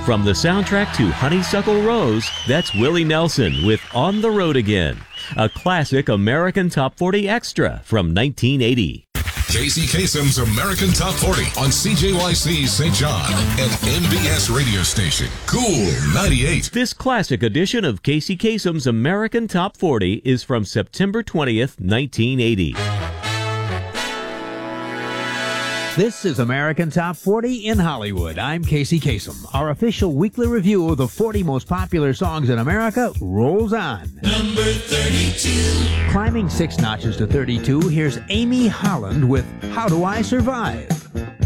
From the soundtrack to Honeysuckle Rose, that's Willie Nelson with On the Road Again, a classic American Top 40 extra from 1980. Casey Kasem's American Top 40 on CJYC St. John and MBS radio station, Cool 98. This classic edition of Casey Kasem's American Top 40 is from September 20th, 1980. This is American Top 40 in Hollywood. I'm Casey Kasem. Our official weekly review of the 40 most popular songs in America rolls on. Number 32. Climbing 6 notches to 32, here's Amy Holland with How Do I Survive?